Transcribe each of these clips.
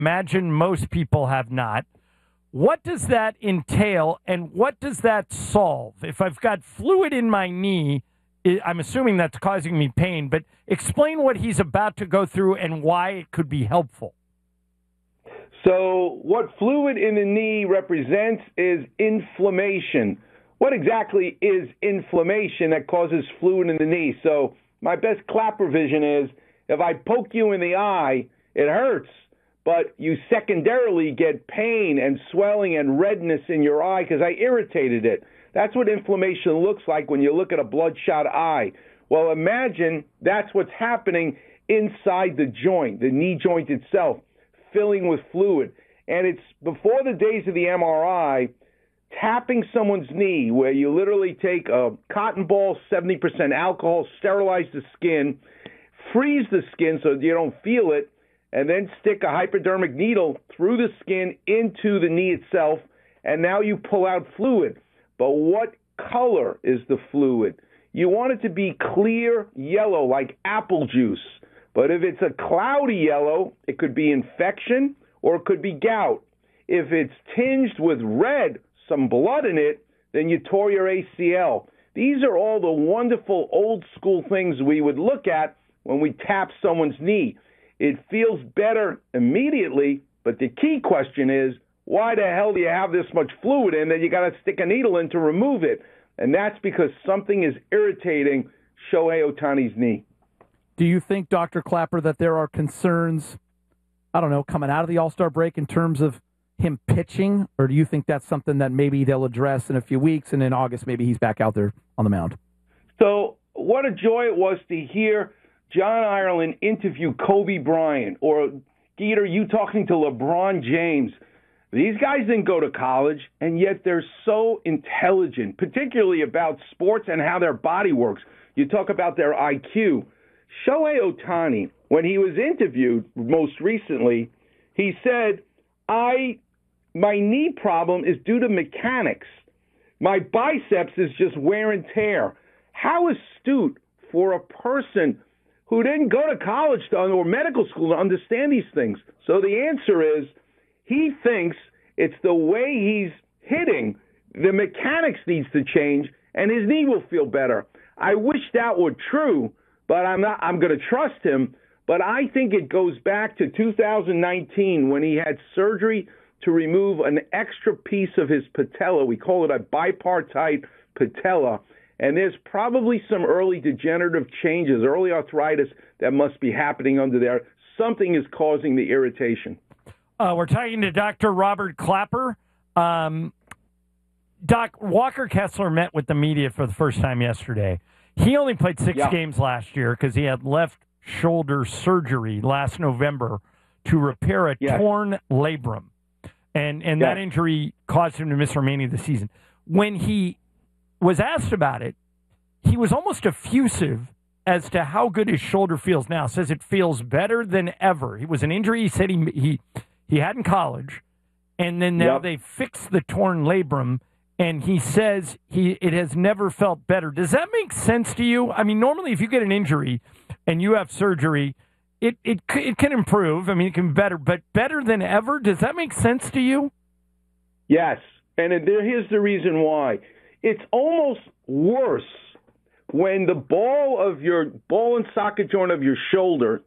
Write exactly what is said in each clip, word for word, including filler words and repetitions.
Imagine most people have not. What does that entail, and what does that solve? If I've got fluid in my knee, I'm assuming that's causing me pain, but explain what he's about to go through and why it could be helpful. So what fluid in the knee represents is inflammation. What exactly is inflammation that causes fluid in the knee? So my best Klapper vision is if I poke you in the eye, it hurts, but you secondarily get pain and swelling and redness in your eye because I irritated it. That's what inflammation looks like when you look at a bloodshot eye. Well, imagine that's what's happening inside the joint, the knee joint itself, filling with fluid. And it's before the days of the M R I, tapping someone's knee where you literally take a cotton ball, seventy percent alcohol, sterilize the skin, freeze the skin so you don't feel it, and then stick a hypodermic needle through the skin into the knee itself, and now you pull out fluid. But what color is the fluid? You want it to be clear yellow, like apple juice. But if it's a cloudy yellow, it could be infection or it could be gout. If it's tinged with red, some blood in it, then you tore your A C L. These are all the wonderful old school things we would look at when we tap someone's knee. It feels better immediately, but the key question is, why the hell do you have this much fluid in that you got to stick a needle in to remove it? And that's because something is irritating Shohei Ohtani's knee. Do you think, Doctor Klapper, that there are concerns, I don't know, coming out of the All-Star break in terms of him pitching? Or do you think that's something that maybe they'll address in a few weeks and in August maybe he's back out there on the mound? So what a joy it was to hear John Ireland interview Kobe Bryant, or Geeter, you talking to LeBron James. These guys didn't go to college, and yet they're so intelligent, particularly about sports and how their body works. You talk about their I Q. Shohei Ohtani, when he was interviewed most recently, he said, I, my knee problem is due to mechanics. My biceps is just wear and tear. How astute for a person who didn't go to college to, or medical school to understand these things. So the answer is, he thinks it's the way he's hitting. The mechanics needs to change, and his knee will feel better. I wish that were true, but I'm not. I'm going to trust him. But I think it goes back to two thousand nineteen when he had surgery to remove an extra piece of his patella. We call it a bipartite patella. And there's probably some early degenerative changes, early arthritis that must be happening under there. Something is causing the irritation. Uh, we're talking to Doctor Robert Klapper. Um, Doc, Walker Kessler met with the media for the first time yesterday. He only played six yeah. games last year because he had left shoulder surgery last November to repair a yes. torn labrum. And, and yes. that injury caused him to miss the remaining of the season. When he was asked about it, he was almost effusive as to how good his shoulder feels now. Says it feels better than ever. It was an injury he said he he, he had in college, and then now yep. they fixed the torn labrum, and he says he it has never felt better. Does that make sense to you? I mean, normally if you get an injury and you have surgery, it, it, it can improve. I mean, it can be better, but better than ever? Does that make sense to you? Yes, and here's the reason why. It's almost worse when the ball of your ball and socket joint of your shoulder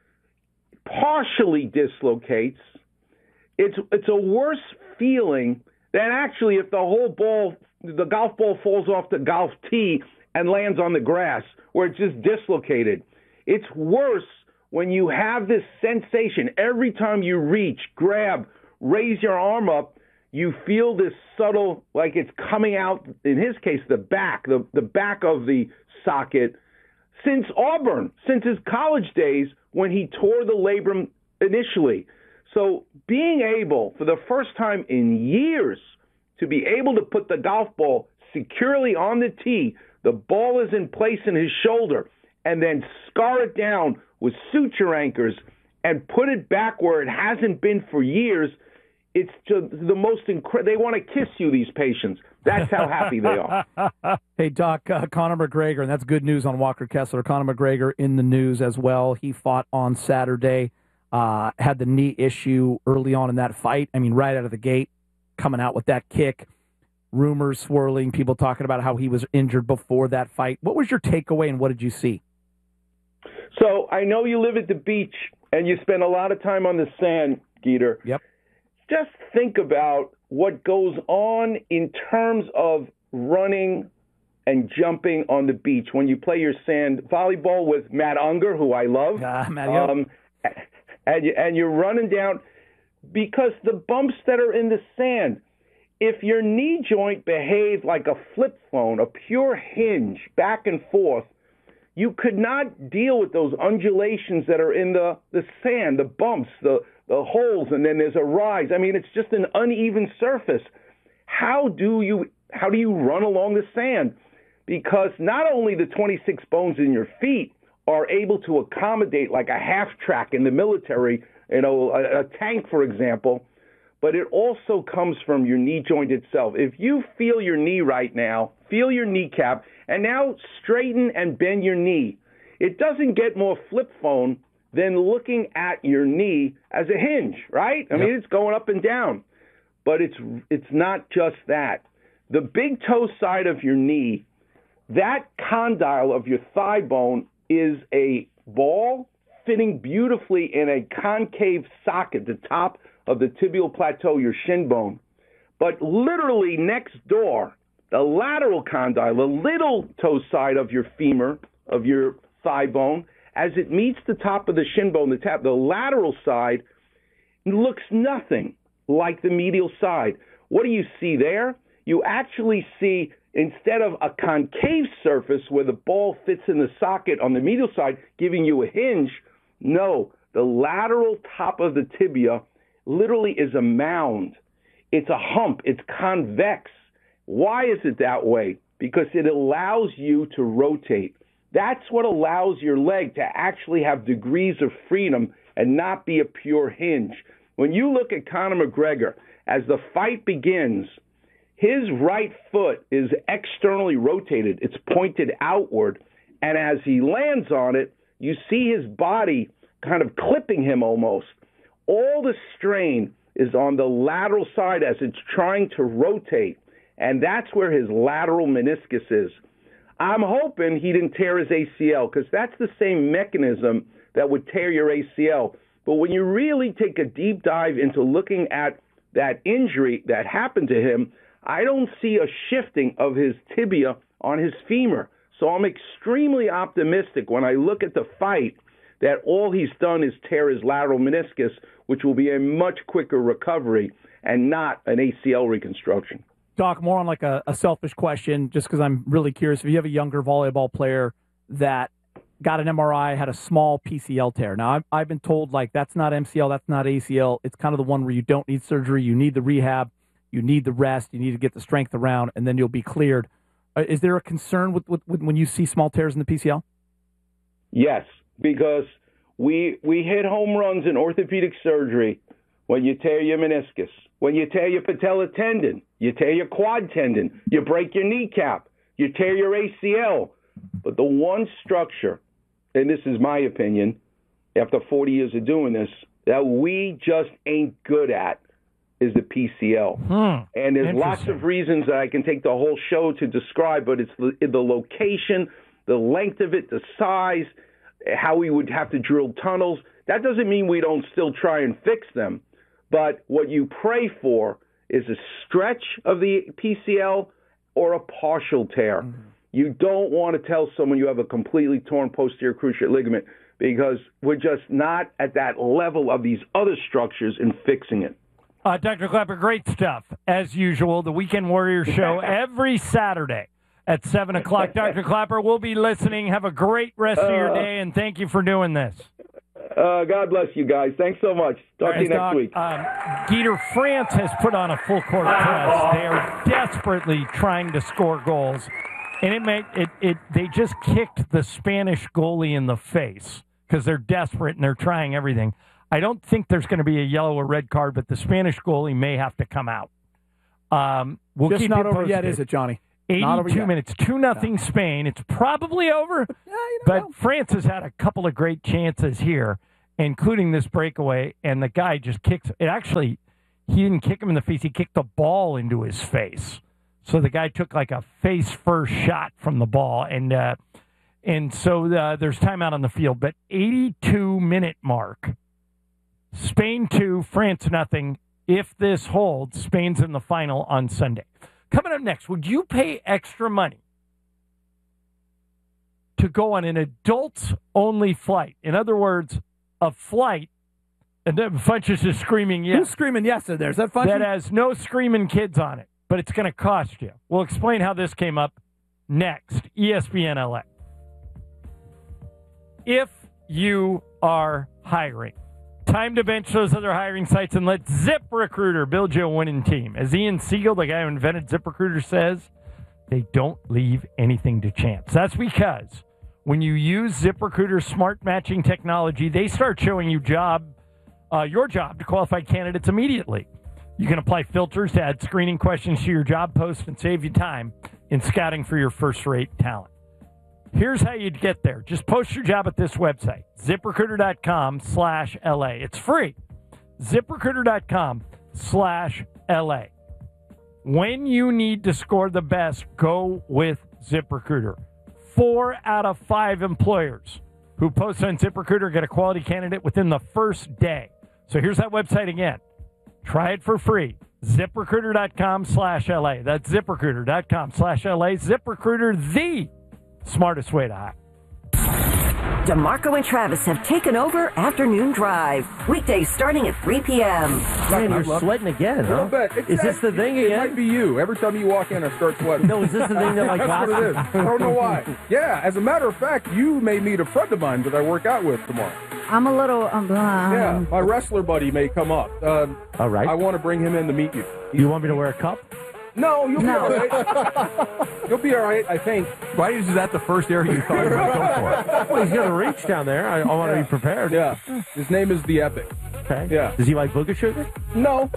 partially dislocates. It's it's a worse feeling than actually if the whole ball, the golf ball falls off the golf tee and lands on the grass where it's just dislocated. It's worse when you have this sensation every time you reach, grab, raise your arm up. You feel this subtle, like it's coming out, in his case, the back, the, the back of the socket, since Auburn, since his college days when he tore the labrum initially. So being able, for the first time in years, to be able to put the golf ball securely on the tee, the ball is in place in his shoulder, and then scar it down with suture anchors and put it back where it hasn't been for years. It's just the most incredible. They want to kiss you, these patients. That's how happy they are. Hey, Doc, uh, Conor McGregor, and that's good news on Walker Kessler. Conor McGregor in the news as well. He fought on Saturday. uh, had the knee issue early on in that fight. I mean, right out of the gate, coming out with that kick. Rumors swirling, people talking about how he was injured before that fight. What was your takeaway and what did you see? So I know you live at the beach and you spend a lot of time on the sand, Geeter. Yep. Just think about what goes on in terms of running and jumping on the beach when you play your sand volleyball with Matt Unger, who I love. Uh, um, and, you, and you're running down because the bumps that are in the sand, if your knee joint behaved like a flip phone, a pure hinge back and forth, you could not deal with those undulations that are in the, the sand, the bumps, the, the holes, and then there's a rise. I mean, it's just an uneven surface. How do you how do you run along the sand? Because not only the twenty-six bones in your feet are able to accommodate like a half track in the military, you know, a, a tank, for example, but it also comes from your knee joint itself. If you feel your knee right now, feel your kneecap, and now straighten and bend your knee. It doesn't get more flip phone than looking at your knee as a hinge, right? I yep. mean, it's going up and down. But it's it's not just that. The big toe side of your knee, that condyle of your thigh bone is a ball fitting beautifully in a concave socket, the top of the tibial plateau, your shin bone. But literally next door, the lateral condyle, the little toe side of your femur, of your thigh bone, as it meets the top of the shin bone, the tap, the lateral side looks nothing like the medial side. What do you see there? You actually see, instead of a concave surface where the ball fits in the socket on the medial side, giving you a hinge, no, the lateral top of the tibia literally is a mound. It's a hump. It's convex. Why is it that way? Because it allows you to rotate. That's what allows your leg to actually have degrees of freedom and not be a pure hinge. When you look at Conor McGregor, as the fight begins, his right foot is externally rotated. It's pointed outward. And as he lands on it, you see his body kind of clipping him almost. All the strain is on the lateral side as it's trying to rotate. And that's where his lateral meniscus is. I'm hoping he didn't tear his A C L because that's the same mechanism that would tear your A C L. But when you really take a deep dive into looking at that injury that happened to him, I don't see a shifting of his tibia on his femur. So I'm extremely optimistic when I look at the fight that all he's done is tear his lateral meniscus, which will be a much quicker recovery and not an A C L reconstruction. Doc, more on like a, a selfish question, just because I'm really curious. If you have a younger volleyball player that got an M R I, had a small P C L tear. Now, I've, I've been told, like, that's not M C L, that's not A C L. It's kind of the one where you don't need surgery, you need the rehab, you need the rest, you need to get the strength around, and then you'll be cleared. Uh, is there a concern with, with, with when you see small tears in the P C L? Yes, because we we hit home runs in orthopedic surgery when you tear your meniscus, when you tear your patella tendon, you tear your quad tendon, you break your kneecap, you tear your A C L. But the one structure, and this is my opinion, after forty years of doing this, that we just ain't good at is the P C L. Hmm. And there's lots of reasons that I can take the whole show to describe, but it's the, the location, the length of it, the size, how we would have to drill tunnels. That doesn't mean we don't still try and fix them. But what you pray for is a stretch of the P C L or a partial tear. Mm-hmm. You don't want to tell someone you have a completely torn posterior cruciate ligament because we're just not at that level of these other structures in fixing it. Uh, Doctor Klapper, great stuff. As usual, the Weekend Warriors show every Saturday at seven o'clock. Doctor Klapper, we'll be listening. Have a great rest of your day, and thank you for doing this. Uh, God bless you guys. Thanks so much. Talk right, to you next Doc, week. Um, Geeter, France has put on a full court press. They are desperately trying to score goals. And it made it, it they just kicked the Spanish goalie in the face because they're desperate and they're trying everything. I don't think there's going to be a yellow or red card, but the Spanish goalie may have to come out. Um, we'll just keep not it over posted. yet, is it, Johnny? eighty-two minutes, two nothing Spain. It's probably over, yeah, you but know. France has had a couple of great chances here. including this breakaway, and the guy just kicks it. Actually, he didn't kick him in the face. He kicked the ball into his face. So the guy took like a face-first shot from the ball, and uh, and so uh, there's timeout on the field. But eighty-two minute mark, Spain two, France nothing. If this holds, Spain's in the final on Sunday. Coming up next, would you pay extra money to go on an adults-only flight? In other words, a flight, and then Funchess is screaming yes. Who's screaming yes in there? Is that Funchess? That has no screaming kids on it, but it's going to cost you. We'll explain how this came up next. E S P N L A. If you are hiring, time to bench those other hiring sites and let ZipRecruiter build you a winning team. As Ian Siegel, the guy who invented ZipRecruiter, says, they don't leave anything to chance. That's because when you use ZipRecruiter's smart matching technology, they start showing you job, uh, your job to qualified candidates immediately. You can apply filters to add screening questions to your job post and save you time in scouting for your first-rate talent. Here's how you'd get there. Just post your job at this website, ZipRecruiter.com slash LA. It's free. ZipRecruiter.com slash LA. When you need to score the best, go with ZipRecruiter. Four out of five employers who post on ZipRecruiter get a quality candidate within the first day. So here's that website again. Try it for free. ZipRecruiter.com slash LA. That's ZipRecruiter.com slash LA. ZipRecruiter, the smartest way to hire. DeMarco and Travis have taken over Afternoon Drive. Weekdays starting at three p.m. Man, you're sweating again, huh? Exactly. Is this the thing again? It might be you. Every time you walk in, I start sweating. No, is this the thing that my That's glasses? what it is. I don't know why. Yeah, as a matter of fact, you may meet a friend of mine that I work out with tomorrow. I'm a little... Um, yeah, my wrestler buddy may come up. Uh, All right. I want to bring him in to meet you. You want me to wear a cup? No, you'll No. be all right. You'll be all right, I think. Why is that the first area you thought you would go for? Well, he's going to reach down there. I, I want to Yeah. be prepared. Yeah. His name is The Epic. Okay. Yeah. Does he like Booger Sugar? No.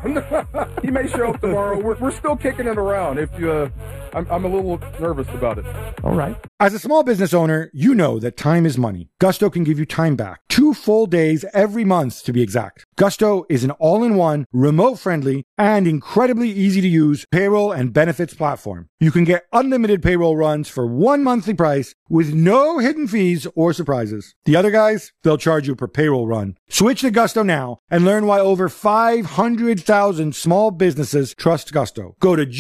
Oh. He may show up tomorrow. We're, we're still kicking it around. If you, uh, I'm, I'm a little nervous about it. All right. As a small business owner, you know that time is money. Gusto can give you time back. Two full days every month, to be exact. Gusto is an all-in-one, remote-friendly, and incredibly easy-to-use payroll and benefits platform. You can get unlimited payroll runs for one monthly price with no hidden fees or surprises. The other guys, they'll charge you per payroll run. Switch to Gusto now and learn why over five hundred thousand small businesses trust Gusto. Go to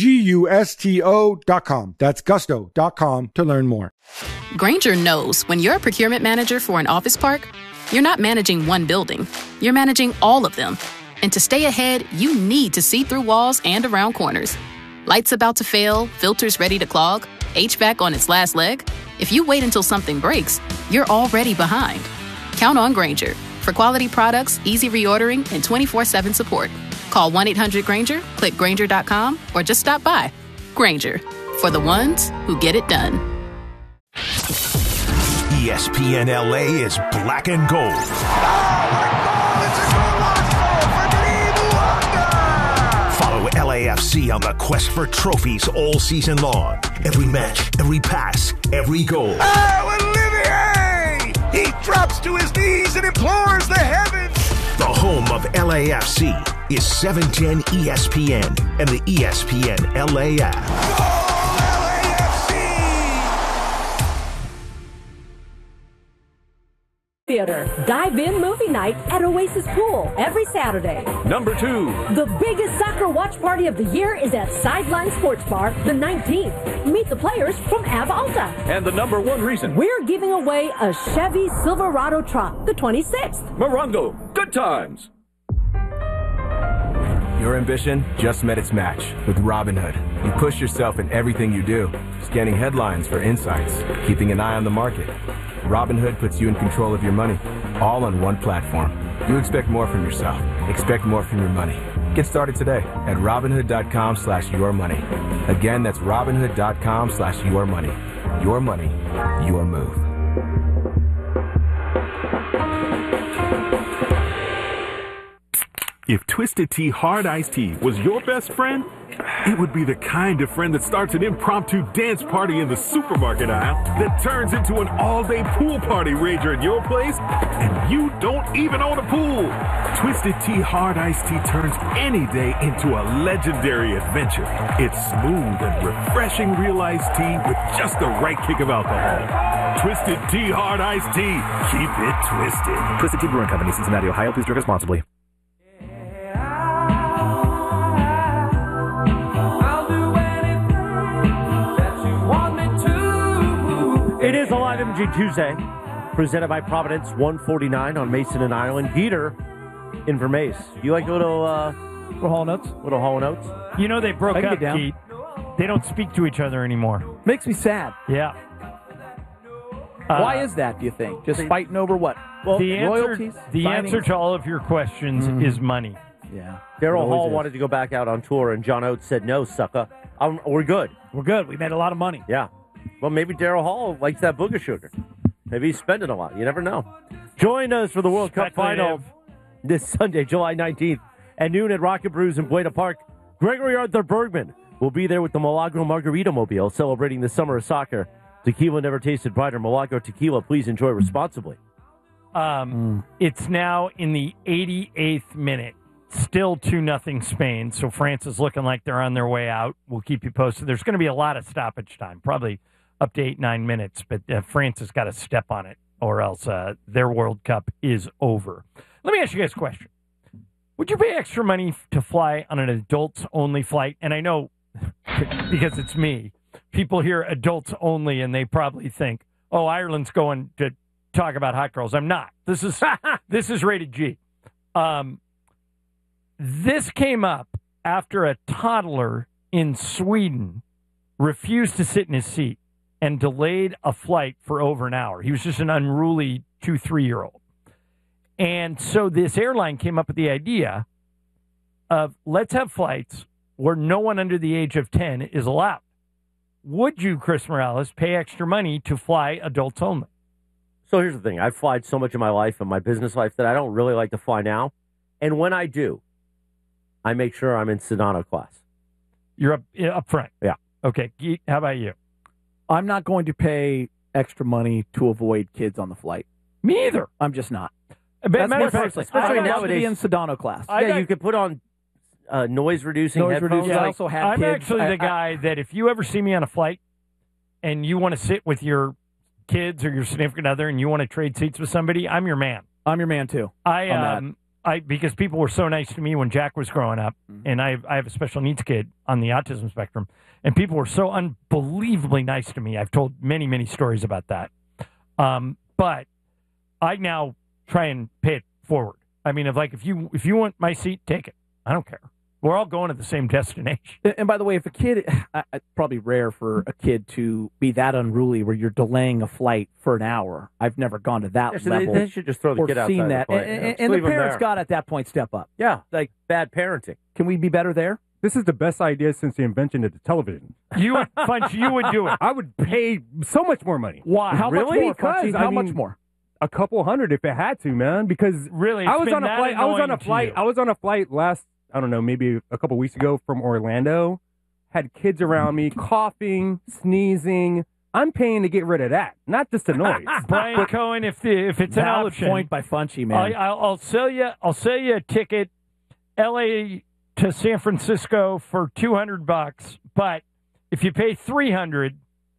gusto dot com. That's gusto dot com to learn more. Grainger knows when you're a procurement manager for an office park, you're not managing one building. You're managing all of them. And to stay ahead, you need to see through walls and around corners. Lights about to fail, filters ready to clog, H V A C on its last leg. If you wait until something breaks, you're already behind. Count on Grainger for quality products, easy reordering, and twenty-four seven support. Call one eight hundred Grainger, click Grainger dot com, or just stop by. Grainger, for the ones who get it done. E S P N L A is black and gold. Follow L A F C on the quest for trophies all season long. Every match, every pass, every goal. Oh, Olivier! He drops to his knees and implores the heavens. The home of L A F C is seven ten E S P N and the E S P N L A app. Theater. Dive-in movie night at Oasis Pool every Saturday. Number two. The biggest soccer watch party of the year is at Sideline Sports Bar the nineteenth. Meet the players from Av Alta. And the number one reason. We're giving away a Chevy Silverado truck the twenty-sixth. Morongo. Good times. Your ambition just met its match with Robinhood. You push yourself in everything you do, scanning headlines for insights, keeping an eye on the market. Robinhood puts you in control of your money, all on one platform. You expect more from yourself. Expect more from your money. Get started today at Robinhood.com slash your money. Again, that's Robinhood.com slash your money. Your money, your move. If Twisted Tea Hard Iced Tea was your best friend, it would be the kind of friend that starts an impromptu dance party in the supermarket aisle that turns into an all-day pool party rager at your place, and you don't even own a pool. Twisted Tea Hard Iced Tea turns any day into a legendary adventure. It's smooth and refreshing real iced tea with just the right kick of alcohol. Twisted Tea Hard Iced Tea. Keep it twisted. Twisted Tea Brewing Company, Cincinnati, Ohio. Please drink responsibly. It is a live Imaging Tuesday, presented by Providence, one forty-nine on Mason and Ireland. Geeter in for Mace. You like little, uh, little Hall Notes? Little Hall Notes? You know they broke I can up, get down. Pete. They don't speak to each other anymore. Makes me sad. Yeah. Why Uh, is that, do you think? Just fighting over what? Well, the answer, royalties? the Signings? answer to all of your questions Mhm. is money. Yeah. Daryl It always Hall is. wanted to go back out on tour, and John Oates said, no, sucker. Um, we're good. We're good. We made a lot of money. Yeah. Well, maybe Daryl Hall likes that booger sugar. Maybe he's spending a lot. You never know. Join us for the World Cup final this Sunday, July nineteenth, at noon at Rocket Brews in Buena Park. Gregory Arthur Bergman will be there with the Milagro Margarita Mobile, celebrating the summer of soccer. Tequila never tasted brighter. Milagro Tequila. Please enjoy responsibly. Um, It's now in the eighty-eighth minute. Still two nothing Spain. So France is looking like they're on their way out. We'll keep you posted. There's going to be a lot of stoppage time, probably up to eight, nine minutes. But uh, France has got to step on it, or else uh, their World Cup is over. Let me ask you guys a question. Would you pay extra money f- to fly on an adults-only flight? And I know, because it's me, people hear adults only and they probably think, oh, Ireland's going to talk about hot girls. I'm not. This is this is rated G. Um, this came up after a toddler in Sweden refused to sit in his seat and delayed a flight for over an hour. He was just an unruly two, three-year-old. And so this airline came up with the idea of let's have flights where no one under the age of ten is allowed. Would you, Chris Morales, pay extra money to fly adults only? So here's the thing. I've flown so much in my life and my business life that I don't really like to fly now. And when I do, I make sure I'm in Sedano class. You're up, up front. Yeah. Okay. Geet, how about you? I'm not going to pay extra money to avoid kids on the flight. Me either. I'm just not. But That's matter me of fact, personally. especially I would love to nowadays- be in Sedano class. I yeah, got- you could put on uh, noise-reducing Noise headphones. reducing. I like- also had I'm kids. actually I- the I- guy that if you ever see me on a flight and you want to sit with your kids or your significant other and you want to trade seats with somebody, I'm your man. I'm your man, too. I on that. um I because people were so nice to me when Jack was growing up, Mm-hmm. and I have, I have a special needs kid on the autism spectrum, and people were so unbelievably nice to me. I've told many many stories about that, um, but I now try and pay it forward. I mean, if like if you if you want my seat, take it. I don't care. We're all going to the same destination. And and by the way, if a kid, I- it's probably rare for a kid to be that unruly where you're delaying a flight for an hour. I've never gone to that Yeah, so they- level. they should just throw the or kid outside seen the that. plane. And, Yeah, and- just and the leave 'em parents there. got at that point step up. Yeah, like bad parenting. Can we be better there? This is the best idea since the invention of the television. You would, Funch, you would do it. I would pay so much more money. Why? How much more, Because, Funchy? I How mean, much more? A couple hundred if it had to, man. Because Really, I it's was been on a that flight. I was on a annoying to flight. you. I was on a flight last. I don't know, maybe a couple weeks ago from Orlando. Had kids around me coughing, sneezing. I'm paying to get rid of that, not just the noise. Brian Cohen, if the, if it's an Valid option, point by Funchy, I, man. I'll, I'll sell you. I'll sell you a ticket, L A to San Francisco for two hundred bucks. But if you pay three hundred,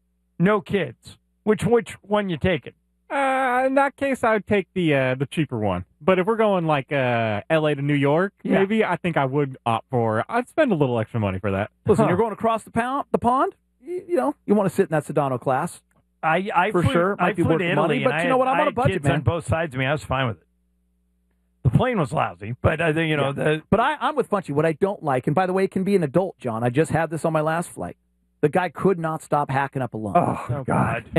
no kids. Which which one you taking? Uh, in that case, I would take the uh, the cheaper one. But if we're going like uh, L A to New York, Yeah. maybe I think I would opt for. I'd spend a little extra money for that. Listen, Huh. you're going across the pound, the pond. You, you know, you want to sit in that Sedano class. I, I For flew, sure. Might I be flew worth to the Italy, money, but and I you know had- what? I'm I on a had budget, kids man. on both sides of me. I was fine with it. The plane was lousy, but uh, you know the. But I, I'm with Funchy. What I don't like, and by the way, it can be an adult, John. I just had this on my last flight. The guy could not stop hacking up a lung. Oh, God.